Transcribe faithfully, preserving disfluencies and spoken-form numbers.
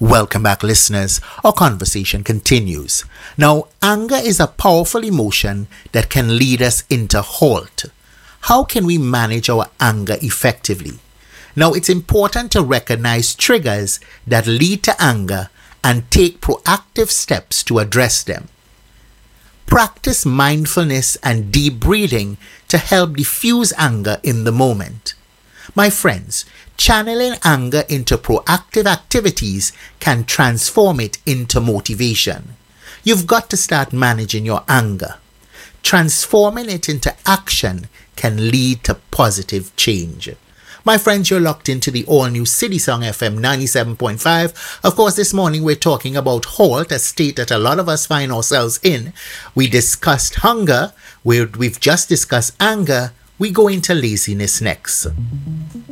Welcome back, listeners. Our conversation continues. Now, anger is a powerful emotion that can lead us into halt. How can we manage our anger effectively? Now, it's important to recognize triggers that lead to anger and take proactive steps to address them. Practice mindfulness and deep breathing to help diffuse anger in the moment. My friends, channeling anger into proactive activities can transform it into motivation. You've got to start managing your anger. Transforming it into action can lead to positive change. My friends, you're locked into the all-new City Song F M ninety-seven point five. Of course, this morning we're talking about halt, a state that a lot of us find ourselves in. We discussed hunger, we've just discussed anger. We go into laziness next.